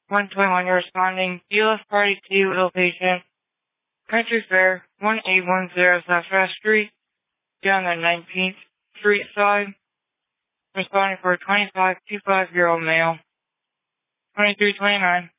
121, you're responding. DLF Party 2, ill patient. Country Fair, 1810 Southwest Street, down the 19th Street side. Responding for a 25-25-year-old male. 2329.